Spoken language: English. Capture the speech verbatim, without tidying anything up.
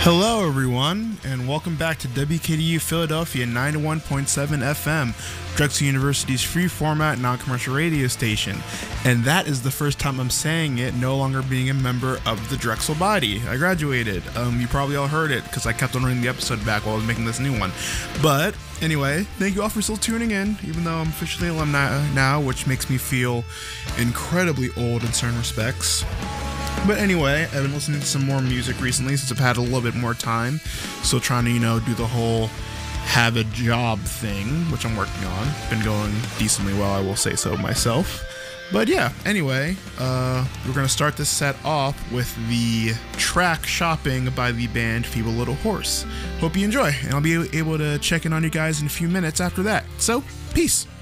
Hello, everyone, and welcome back to W K D U Philadelphia ninety-one point seven F M, Drexel University's free format non-commercial radio station. And that is the first time I'm saying it, no longer being a member of the Drexel body. I graduated. Um, you probably all heard it because I kept on running the episode back while I was making this new one. But anyway, thank you all for still tuning in, even though I'm officially alumni now, which makes me feel incredibly old in certain respects. But anyway, I've been listening to some more music recently since I've had a little bit more time. Still trying to, you know, do the whole have a job thing, which I'm working on. Been going decently well, I will say so myself. But yeah, anyway, uh, we're going to start this set off with the track Shopping by the band Feeble Little Horse. Hope you enjoy, and I'll be able to check in on you guys in a few minutes after that. So, peace!